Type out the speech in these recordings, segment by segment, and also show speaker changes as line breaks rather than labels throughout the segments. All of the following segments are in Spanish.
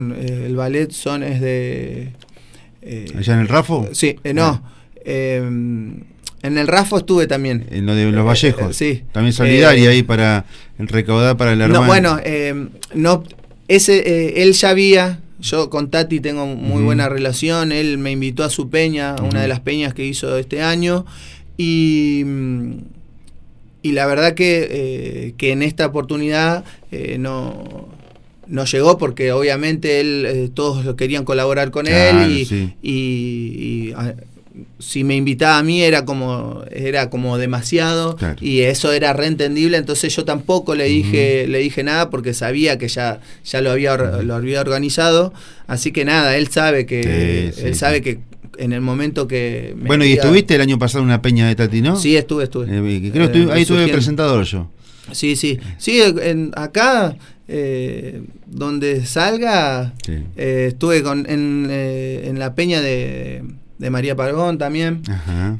El ballet es de...
¿Allá en el Rafo?
Sí, no. En el Rafo estuve también.
En lo de los Vallejos.
Sí.
También solidaria ahí para recaudar para el hermano.
No, bueno, no, él ya había... Yo con Tati tengo muy buena relación. Él me invitó a su peña, a una de las peñas que hizo este año. Y la verdad que en esta oportunidad no llegó, porque obviamente él todos querían colaborar con él y si me invitaba a mí era como demasiado, claro. Y eso era reentendible. Entonces yo tampoco le dije nada, porque sabía que ya lo había organizado. Así que nada, él sabe que que en el momento que
bueno, y estuviste el año pasado en una peña de Tati, ¿no?
Sí, estuve.
Ahí estuve presentador yo.
Sí, acá donde salga, estuve en la peña de María Pargón también. Ajá.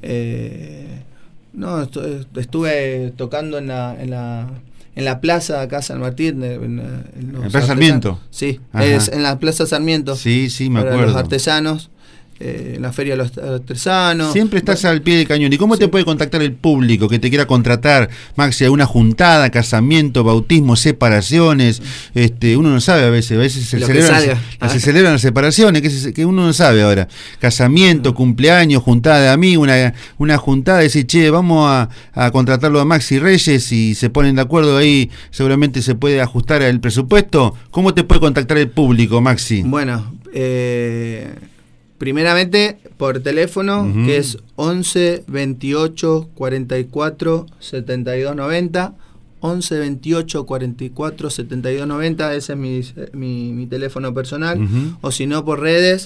Estuve tocando en la plaza acá San Martín, en
Plaza Sarmiento.
Sí, en la Plaza Sarmiento.
Sí, me acuerdo.
Los artesanos. En la Feria de los Artesanos.
Siempre estás al pie del cañón. ¿Y cómo te puede contactar el público que te quiera contratar, Maxi? ¿Alguna juntada, casamiento, bautismo, separaciones? Uno no sabe a veces se celebran las separaciones, que uno no sabe ahora. Casamiento, cumpleaños, juntada de amigos, una juntada, decir, che, vamos a contratarlo a Maxi Reyes, y se ponen de acuerdo ahí, seguramente se puede ajustar el presupuesto. ¿Cómo te puede contactar el público, Maxi?
Bueno, primeramente por teléfono, que es 11 28 44 72 90. 11 28 44 72 90, ese es mi teléfono personal. O si no, por redes.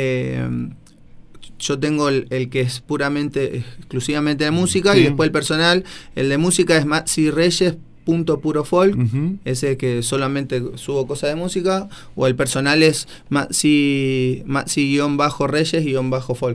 Yo tengo el que es exclusivamente de música, y después el personal. El de música es maxireyes.purofolk, ese que solamente subo cosas de música. O el personal es maxi-reyes-folk.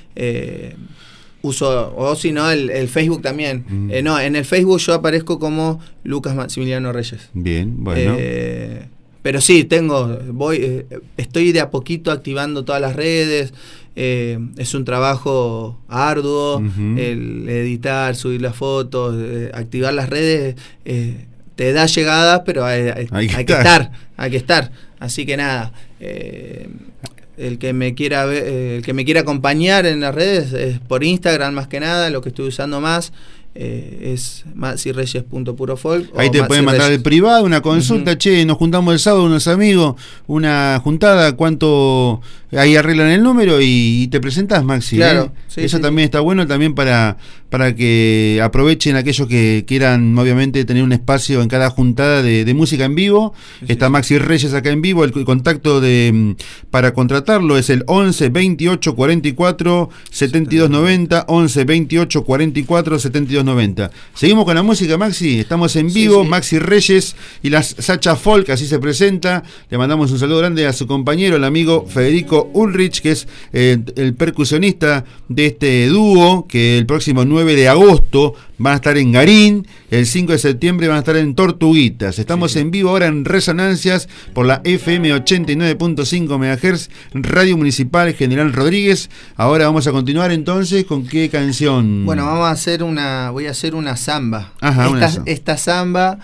Uso, o si no, el Facebook también. En el Facebook yo aparezco como Lucas Maximiliano Reyes.
Bien, bueno.
Pero sí, estoy de a poquito activando todas las redes. Es un trabajo arduo, el editar, subir las fotos, activar las redes. Te da llegadas, pero hay que estar. Así que nada, el que me quiera acompañar en las redes es por Instagram, más que nada. Lo que estoy usando más es maxireyes.purofolk.
Ahí te pueden mandar el privado, una consulta. Che, nos juntamos el sábado unos amigos, una juntada, ¿cuánto? Ahí arreglan el número y te presentas, Maxi.
Claro,
eso también está bueno, también para que aprovechen aquellos que quieran, obviamente, tener un espacio en cada juntada de música en vivo. Está Maxi Reyes acá en vivo. El contacto para contratarlo es el 11 28 44 72 90. 11 28 44 72 90. Seguimos con la música, Maxi. Estamos en vivo. Maxi Reyes y las Sacha Folk, así se presenta. Le mandamos un saludo grande a su compañero, el amigo Federico Ulrich, que es el percusionista de este dúo, que el próximo 9 de agosto van a estar en Garín, el 5 de septiembre van a estar en Tortuguitas. Estamos en vivo ahora en Resonancias por la FM 89.5 MHz, Radio Municipal General Rodríguez. Ahora vamos a continuar entonces con qué canción.
Bueno, voy a hacer una samba. Esta samba,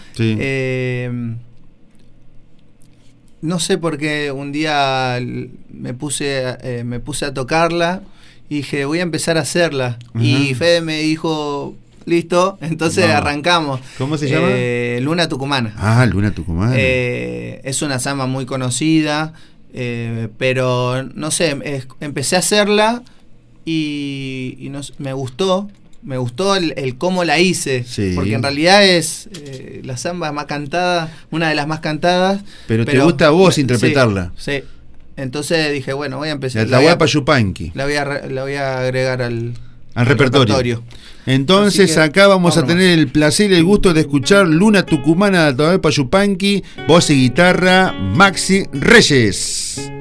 no sé por qué un día me puse a tocarla y dije, voy a empezar a hacerla. Y Fede me dijo, listo, entonces arrancamos.
¿Cómo se llama?
Luna Tucumana.
Luna Tucumana.
Es una samba muy conocida, pero no sé, empecé a hacerla y me gustó. Me gustó el cómo la hice, porque en realidad es la samba más cantada, una de las más cantadas.
Pero te gusta a vos interpretarla.
Sí. Entonces dije, bueno, voy a empezar.
La Guapa Yupanqui.
La voy a agregar al
repertorio. Entonces acá vamos a tener el placer y el gusto de escuchar Luna Tucumana de Atahualpa Yupanqui, voz y guitarra, Maxi Reyes.